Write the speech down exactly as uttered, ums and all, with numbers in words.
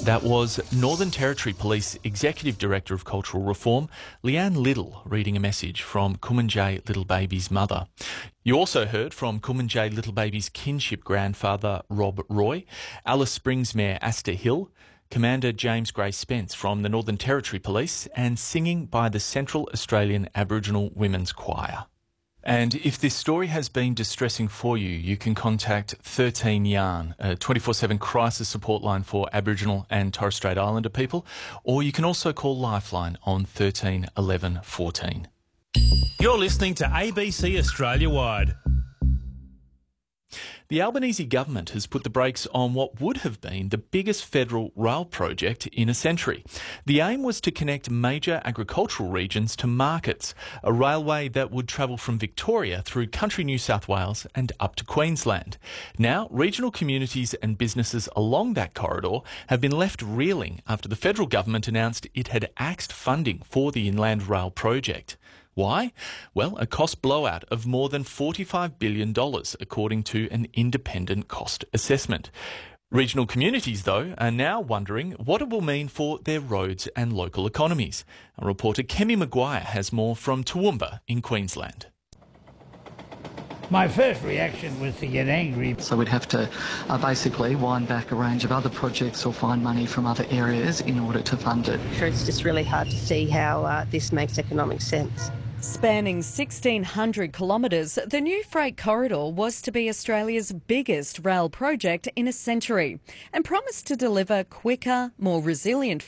That was Northern Territory Police Executive Director of Cultural Reform, Leanne Little, reading a message from Kumanjay Little Baby's mother. You also heard from Kumanjay Little Baby's kinship grandfather, Rob Roy, Alice Springs Mayor Asta Hill, Commander James Gray Spence from the Northern Territory Police, and singing by the Central Australian Aboriginal Women's Choir. And if this story has been distressing for you, you can contact thirteen Yarn, a twenty-four seven crisis support line for Aboriginal and Torres Strait Islander people, or you can also call Lifeline on thirteen eleven fourteen. You're listening to A B C Australia Wide. The Albanese government has put the brakes on what would have been the biggest federal rail project in a century. The aim was to connect major agricultural regions to markets, a railway that would travel from Victoria through country New South Wales and up to Queensland. Now, regional communities and businesses along that corridor have been left reeling after the federal government announced it had axed funding for the Inland Rail project. Why? Well, a cost blowout of more than forty-five billion dollars, according to an independent cost assessment. Regional communities, though, are now wondering what it will mean for their roads and local economies. Our reporter Kemi Maguire has more from Toowoomba in Queensland. My first reaction was to get angry. So we'd have to uh, basically wind back a range of other projects or find money from other areas in order to fund it. It's just really hard to see how uh, this makes economic sense. Spanning sixteen hundred kilometres, the new freight corridor was to be Australia's biggest rail project in a century and promised to deliver quicker, more resilient